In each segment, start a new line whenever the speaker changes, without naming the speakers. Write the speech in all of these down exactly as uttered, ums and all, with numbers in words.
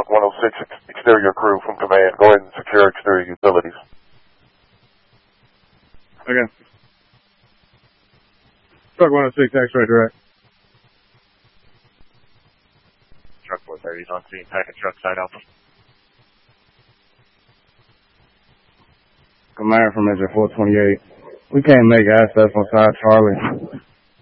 Truck one oh six, ex- exterior crew from command. Go ahead and secure exterior utilities.
Okay. Truck one oh six, X-ray direct.
Truck four thirty is on scene. Packet truck side alpha.
Command from engine four twenty-eight. We can't make access on side Charlie.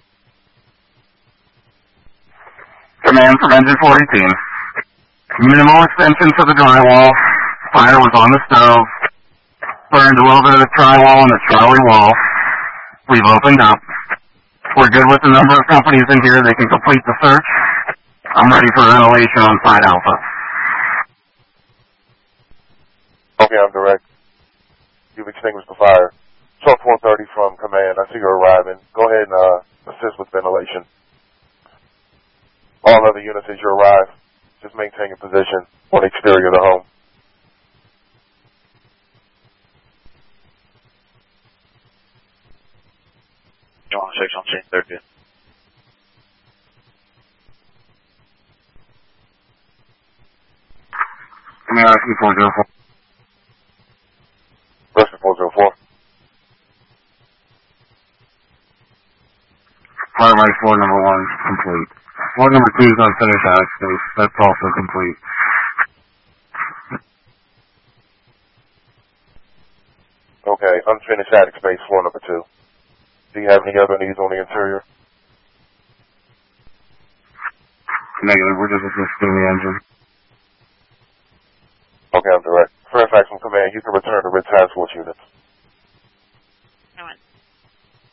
Command from engine four eighteen. Minimal extension to the drywall. Fire was on the stove. Burned a little bit of the drywall on the Charlie wall. We've opened up. We're good with the number of companies in here. They can complete the search. I'm ready for ventilation on side alpha.
Okay, I'm direct. You've extinguished the fire. Truck four thirty from command. I see you're arriving. Go ahead and uh, assist with ventilation. All other units as you arrive, just maintain your position on the exterior of the home.
You want six on scene, they're good.
Command I C four oh four.
Rescue four oh four.
Firefight floor number one complete. Floor number two is unfinished attic space. That's also complete.
Okay, unfinished attic space, floor number two. Do you have any other needs on the interior?
Negative, we're just assisting the engine.
Okay, I'm direct. Fairfax from command, you can return to Red Task Force units.